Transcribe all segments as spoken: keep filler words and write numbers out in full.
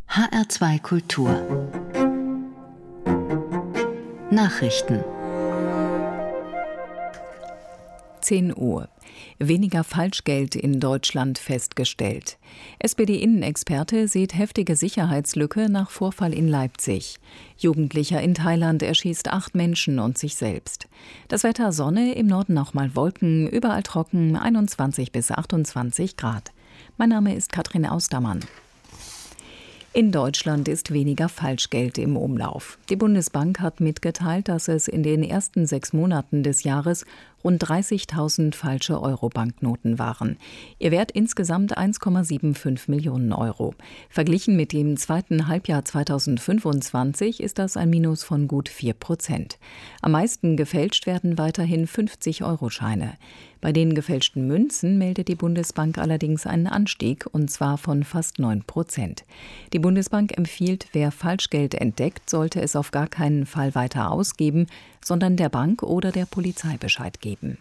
H R zwei Kultur Nachrichten. zehn Uhr. Weniger Falschgeld in Deutschland festgestellt. S P D-Innenexperte sieht heftige Sicherheitslücke nach Vorfall in Leipzig. Jugendlicher in Thailand erschießt acht Menschen und sich selbst. Das Wetter: Sonne, im Norden auch mal Wolken, überall trocken, einundzwanzig bis achtundzwanzig Grad. Mein Name ist Katrin Austermann. In Deutschland ist weniger Falschgeld im Umlauf. Die Bundesbank hat mitgeteilt, dass es in den ersten sechs Monaten des Jahres rund dreißigtausend falsche Euro-Banknoten waren. Ihr Wert insgesamt eins Komma fünfundsiebzig Millionen Euro. Verglichen mit dem zweiten Halbjahr zweitausendfünfundzwanzig ist das ein Minus von gut vier Prozent. Am meisten gefälscht werden weiterhin fünfzig-Euro-Scheine. Bei den gefälschten Münzen meldet die Bundesbank allerdings einen Anstieg, und zwar von fast neun Prozent. Die Bundesbank empfiehlt, wer Falschgeld entdeckt, sollte es auf gar keinen Fall weiter ausgeben, sondern der Bank oder der Polizei Bescheid geben.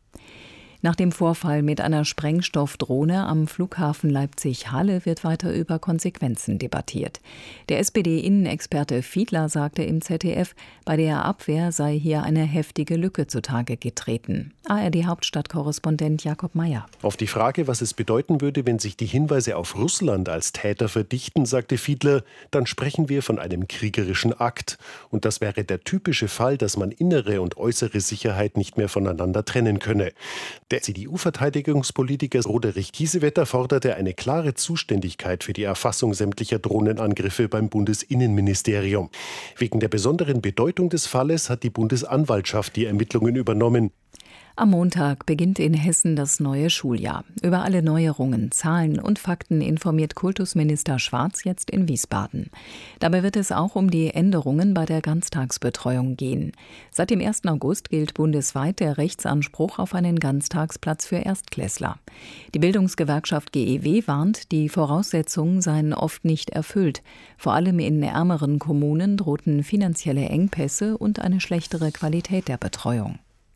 Nach dem Vorfall mit einer Sprengstoffdrohne am Flughafen Leipzig-Halle wird weiter über Konsequenzen debattiert. Der S P D-Innenexperte Fiedler sagte im Z D F, bei der Abwehr sei hier eine heftige Lücke zutage getreten. A R D-Hauptstadtkorrespondent Jakob Mayer. Auf die Frage, was es bedeuten würde, wenn sich die Hinweise auf Russland als Täter verdichten, sagte Fiedler, dann sprechen wir von einem kriegerischen Akt. Und das wäre der typische Fall, dass man innere und äußere Sicherheit nicht mehr voneinander trennen könne. Der C D U-Verteidigungspolitiker Roderich Kiesewetter forderte eine klare Zuständigkeit für die Erfassung sämtlicher Drohnenangriffe beim Bundesinnenministerium. Wegen der besonderen Bedeutung des Falles hat die Bundesanwaltschaft die Ermittlungen übernommen. Am Montag beginnt in Hessen das neue Schuljahr. Über alle Neuerungen, Zahlen und Fakten informiert Kultusminister Schwarz jetzt in Wiesbaden. Dabei wird es auch um die Änderungen bei der Ganztagsbetreuung gehen. Seit dem ersten August gilt bundesweit der Rechtsanspruch auf einen Ganztagsplatz für Erstklässler. Die Bildungsgewerkschaft G E W warnt, die Voraussetzungen seien oft nicht erfüllt. Vor allem in ärmeren Kommunen drohten finanzielle Engpässe und eine schlechtere Qualität der Betreuung.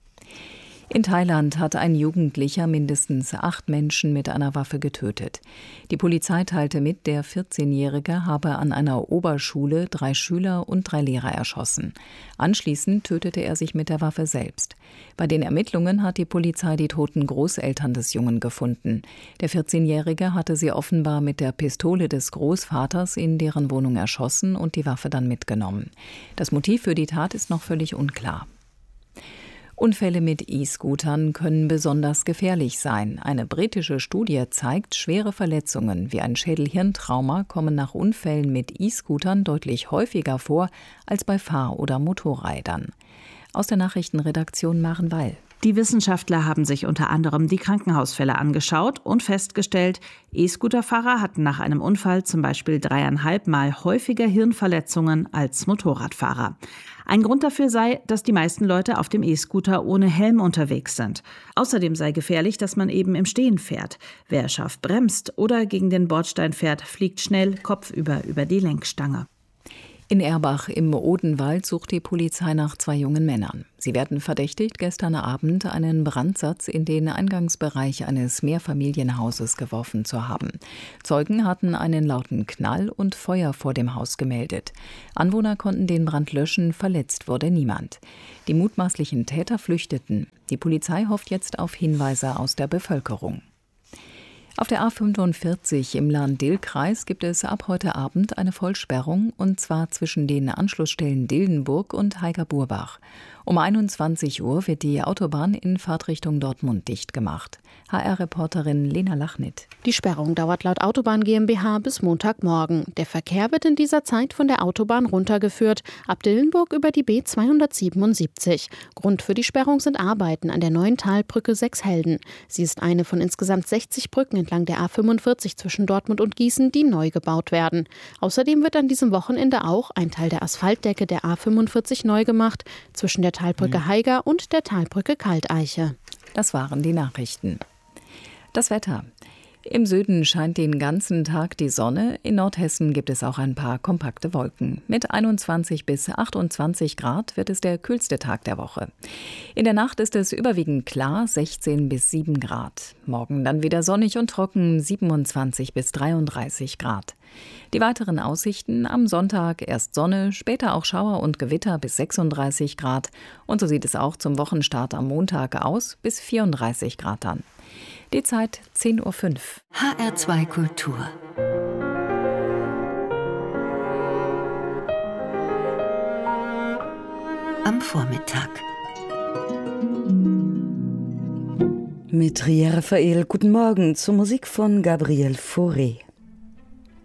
In Thailand hat ein Jugendlicher mindestens acht Menschen mit einer Waffe getötet. Die Polizei teilte mit, der vierzehnjährige habe an einer Oberschule drei Schüler und drei Lehrer erschossen. Anschließend tötete er sich mit der Waffe selbst. Bei den Ermittlungen hat die Polizei die toten Großeltern des Jungen gefunden. Der vierzehnjährige hatte sie offenbar mit der Pistole des Großvaters in deren Wohnung erschossen und die Waffe dann mitgenommen. Das Motiv für die Tat ist noch völlig unklar. Unfälle mit E-Scootern können besonders gefährlich sein. Eine britische Studie zeigt, schwere Verletzungen wie ein Schädel-Hirn-Trauma kommen nach Unfällen mit E-Scootern deutlich häufiger vor als bei Fahr- oder Motorrädern. Aus der Nachrichtenredaktion Maren Weil. Die Wissenschaftler haben sich unter anderem die Krankenhausfälle angeschaut und festgestellt, E-Scooterfahrer hatten nach einem Unfall zum Beispiel dreieinhalb Mal häufiger Hirnverletzungen als Motorradfahrer. Ein Grund dafür sei, dass die meisten Leute auf dem E-Scooter ohne Helm unterwegs sind. Außerdem sei gefährlich, dass man eben im Stehen fährt. Wer scharf bremst oder gegen den Bordstein fährt, fliegt schnell kopfüber über die Lenkstange. In Erbach im Odenwald sucht die Polizei nach zwei jungen Männern. Sie werden verdächtigt, gestern Abend einen Brandsatz in den Eingangsbereich eines Mehrfamilienhauses geworfen zu haben. Zeugen hatten einen lauten Knall und Feuer vor dem Haus gemeldet. Anwohner konnten den Brand löschen, verletzt wurde niemand. Die mutmaßlichen Täter flüchteten. Die Polizei hofft jetzt auf Hinweise aus der Bevölkerung. Auf der A fünfundvierzig im Lahn-Dill-Kreis gibt es ab heute Abend eine Vollsperrung, und zwar zwischen den Anschlussstellen Dillenburg und Heiger-Burbach. Um einundzwanzig Uhr wird die Autobahn in Fahrtrichtung Dortmund dicht gemacht. H R-Reporterin Lena Lachnit. Die Sperrung dauert laut Autobahn GmbH bis Montagmorgen. Der Verkehr wird in dieser Zeit von der Autobahn runtergeführt, ab Dillenburg über die B zweihundertsiebenundsiebzig. Grund für die Sperrung sind Arbeiten an der neuen Talbrücke Sechshelden. Sie ist eine von insgesamt sechzig Brücken entlang der A fünfundvierzig zwischen Dortmund und Gießen, die neu gebaut werden. Außerdem wird an diesem Wochenende auch ein Teil der Asphaltdecke der A fünfundvierzig neu gemacht, zwischen der Talbrücke Haiger und der Talbrücke Kalteiche. Das waren die Nachrichten. Das Wetter. Im Süden scheint den ganzen Tag die Sonne. In Nordhessen gibt es auch ein paar kompakte Wolken. Mit einundzwanzig bis achtundzwanzig Grad wird es der kühlste Tag der Woche. In der Nacht ist es überwiegend klar, sechzehn bis sieben Grad. Morgen dann wieder sonnig und trocken, siebenundzwanzig bis dreiunddreißig Grad. Die weiteren Aussichten: am Sonntag erst Sonne, später auch Schauer und Gewitter bis sechsunddreißig Grad. Und so sieht es auch zum Wochenstart am Montag aus, bis vierunddreißig Grad dann. Die Zeit zehn Uhr fünf. H R zwei Kultur. Am Vormittag. Mit Ria Raphael, guten Morgen zur Musik von Gabriel Fauré.